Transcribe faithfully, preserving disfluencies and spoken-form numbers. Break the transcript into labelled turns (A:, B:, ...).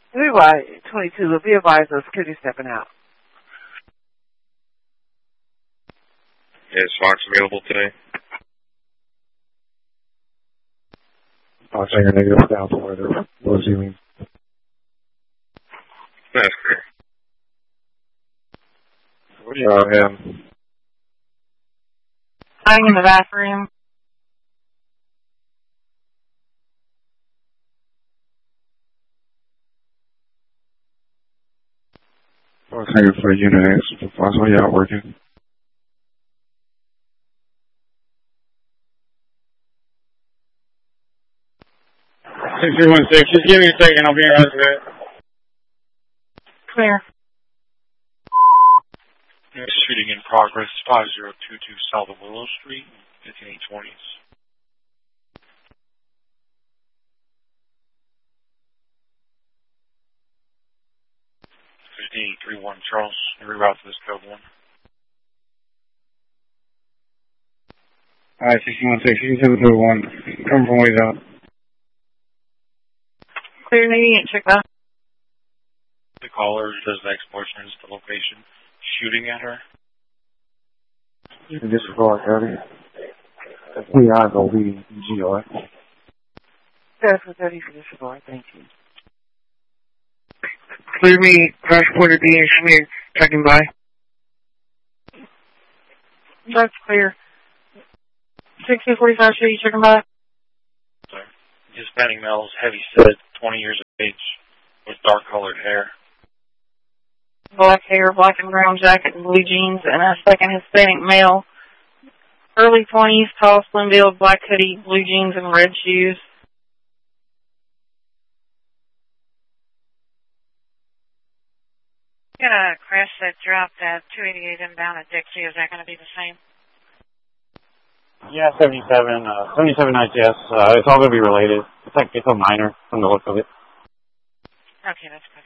A: Blue by twenty-two, will be advised of security stepping out.
B: Is Fox available today?
C: Fox Anger negative down to where they're resuming.
B: That's clear.
C: What do you have him?
D: I'm in the bathroom.
C: Fox Anger for Unit X. Fox, why you out working?
E: six three one six, just give me a second, I'll be right with it.
D: Clear.
F: Shooting in progress, five zero two two South of Willow Street, fifteen twenties. fifteen thirty-one Charles, reroute to this code one.
E: Alright, six one six, you can send it to one. Come from ways out.
D: Clear, Navy, and check that.
F: The caller does the exploration is the location. Shooting at her.
C: You can disregard, Harry. We are the leading G O X.
A: That's for thirty for disregard, thank you.
E: Clear me, crash porter D and Schmier, checking by.
D: That's clear. sixteen forty-five, show you checking by?
F: Sorry. Hispanic males, heavy set, twenty years of age, with dark colored hair.
D: Black hair, black and brown jacket, and blue jeans, and a second Hispanic male. Early twenties, tall, slim build, black hoodie, blue jeans, and red shoes.
G: Got a crash that dropped at two eighty-eight inbound at Dixie. Is that going to be the same?
E: Yeah, seventy-seven, uh, seventy-seven I G S. Uh, it's all going to be related. It's like, it's a minor from the look of it.
G: Okay, that's good.